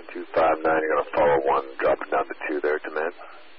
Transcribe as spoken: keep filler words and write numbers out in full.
two five nine, you're going to follow one, dropping down to two there, command.